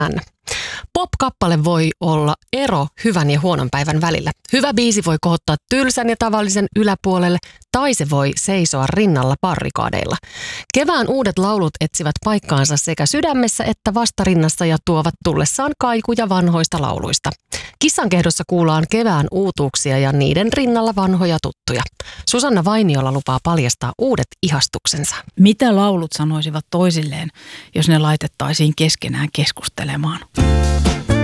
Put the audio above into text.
Pop-kappale voi olla ero hyvän ja huonon päivän välillä. Hyvä biisi voi kohottaa tylsän ja tavallisen yläpuolelle, tai se voi seisoa rinnalla barrikaadeilla. Kevään uudet laulut etsivät paikkaansa sekä sydämessä että vastarinnassa ja tuovat tullessaan kaikuja vanhoista lauluista. Kissankehdossa kuullaan kevään uutuuksia ja niiden rinnalla vanhoja tuttuja. Susanna Vainiola lupaa paljastaa uudet ihastuksensa. Mitä laulut sanoisivat toisilleen, jos ne laitettaisiin keskenään keskustelemaan?